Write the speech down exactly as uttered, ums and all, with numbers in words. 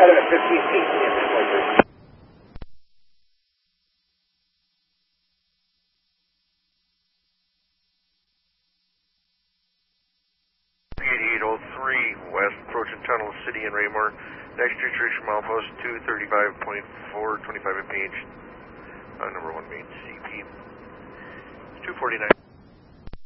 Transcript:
seven at fifteen feet. eighty-eight oh three West, approaching Tunnel City and Raymore. Next reach milepost two thirty-five point four, twenty-five M P H. Uh, number one main C P. two forty-nine.